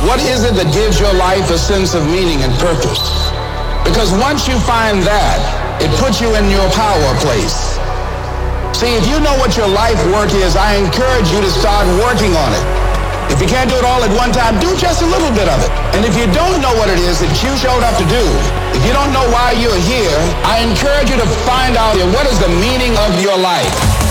What is it that gives your life a sense of meaning and purpose? Because once you find that, it puts you in your power place. See, if you know what your life work is, I encourage you to start working on it. If you can't do it all at one time, do just a little bit of it. And if you don't know what it is that you showed up to do, if you don't know why you're here, I encourage you to find out what is the meaning of your life.